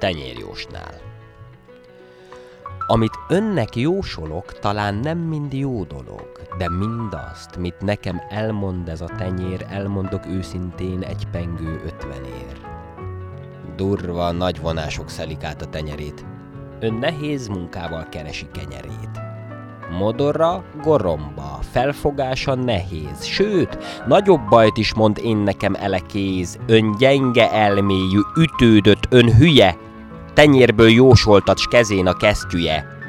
tenyérjósnál. Amit önnek jósolok, talán nem mind jó dolog, de mindazt, mit nekem elmond ez a tenyér, elmondok őszintén egy pengő 50-ér. Durva, nagy vonások szelik át a tenyerét. Ön nehéz munkával keresi kenyerét. Modorra, goromba, felfogása nehéz, sőt, nagyobb bajt is mond én nekem elekéz. Ön gyenge elmélyű, ütődött, ön hülye, tenyérből jósoltat s kezén a kesztyűje.